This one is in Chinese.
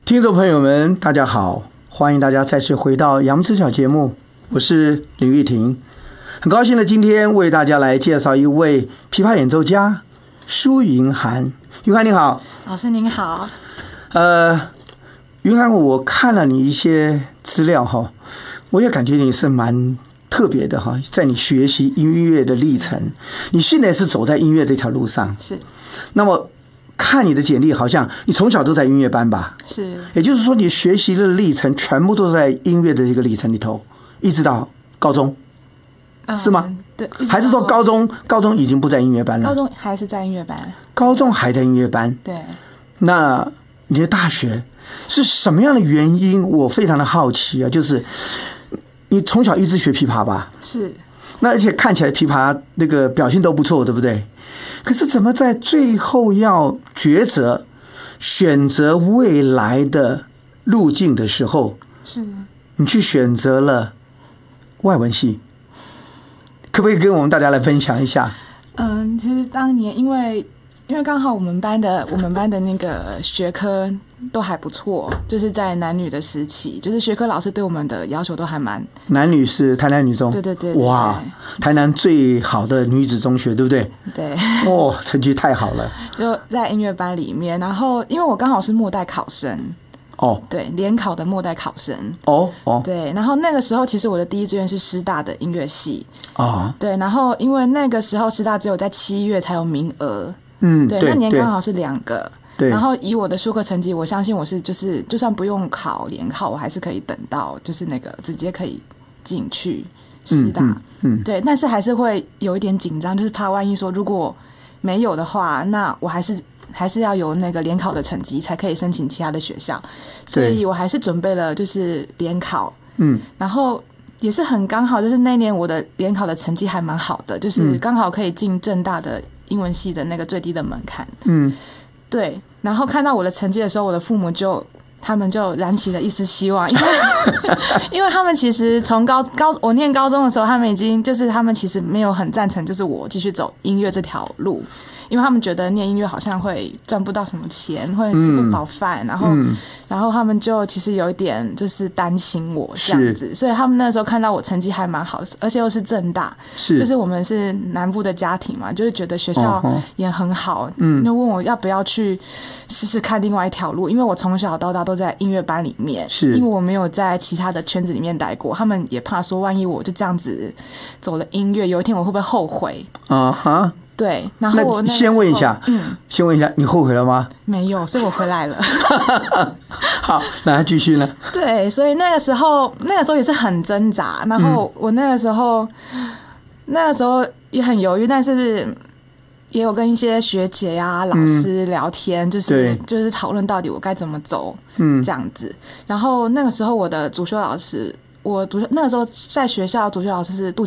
听众朋友们，大家好，欢迎大家再次回到杨之小节目，我是林玉婷，很高兴的今天为大家来介绍一位琵琶演奏家苏云涵。云涵你好。 老师您好。 云涵，我看了你一些资料哈，我也感觉你是蛮特别的哈，在你学习音乐的历程，你现在是走在音乐这条路上。 是。 那么看你的简历，好像你从小都在音乐班吧？ 是。也就是说，你学习的历程全部都在音乐的这个历程里头，一直到高中，是吗？ 对。 还是说高中已经不在音乐班了？ 高中还是在音乐班。 高中还在音乐班。 对。 那你的大学是什么样的原因？我非常的好奇啊，就是你从小一直学琵琶吧？ 是。 那而且看起来琵琶那个表现都不错，对不对？可是怎么在最后要抉择选择未来的路径的时候， 是你去选择了外文系？可不可以跟我们大家来分享一下？ 其实当年因为刚好我们班的那个学科都还不错，就是在男女的时期，就是学科老师对我们的要求都还蛮。男女是台南女中。 对对对。 哇，台南最好的女子中学，对不对？ 对。 哦，成绩太好了。 就在音乐班里面，然后因为我刚好是末代考生。 哦。 对，联考的末代考生。 哦。 对，然后那个时候其实我的第一志愿是师大的音乐系。 哦。 对，然后因为那个时候师大只有在7月才有名额。 对， 那年刚好是2个。 对。 然后以我的术科成绩，我相信我是就算不用考联考，我还是可以等到就是那个直接可以进去师大。对，但是还是会有一点紧张，就是怕万一说如果没有的话，那我还是要有那个联考的成绩才可以申请其他的学校，所以我还是准备了就是联考。然后也是很刚好，就是那年我的联考的成绩还蛮好的，就是刚好可以进政大的英文系的那个最低的门槛。对。然后看到我的成绩的时候，我的父母他们就燃起了一丝希望，因为他们其实从我念高中的时候，他们已经就是他们其实没有很赞成就是我继续走音乐这条路，因为他们觉得念音乐好像会赚不到什么钱，会吃不饱饭，然后他们就其实有一点就是担心我这样子，所以他们那时候看到我成绩还蛮好的，而且又是政大，就是我们是南部的家庭嘛，就是觉得学校也很好，就问我要不要去试试看另外一条路，因为我从小到大都在音乐班里面，因为我没有在其他的圈子里面待过，他们也怕说万一我就这样子走了音乐，有一天我会不会后悔？对，然后我先问一下，你后悔了吗？ 没有，所以我回来了。 好，那继续呢？ 对，所以那个时候也是很挣扎，然后我那个时候也很犹豫，但是也有跟一些学姐呀、老师聊天，就是讨论到底我该怎么走，这样子。然后那个时候我的主修老师，那个时候在学校主修老师是杜